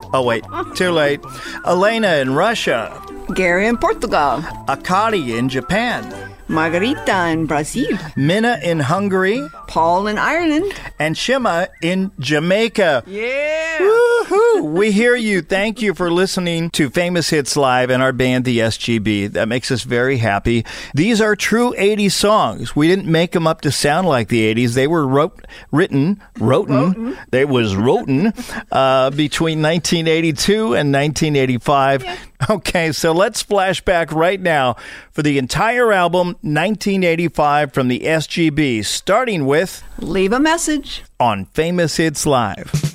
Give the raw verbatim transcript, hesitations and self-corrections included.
Oh, wait, too late. Elena in Russia. Gary in Portugal. Akari in Japan. Margarita in Brazil. Minna in Hungary. Paul in Ireland. And Shima in Jamaica. Yeah. Woohoo! We hear you. Thank you for listening to Famous Hits Live and our band, the S G B. That makes us very happy. These are true eighties songs. We didn't make them up to sound like the eighties. They were wrote, written, wroten, they was wrote uh, between nineteen eighty-two and nineteen eighty-five. Yeah. Okay, so let's flash back right now for the entire album, nineteen eighty-five, from the S G B, starting with Leave a Message on Famous Hits Live.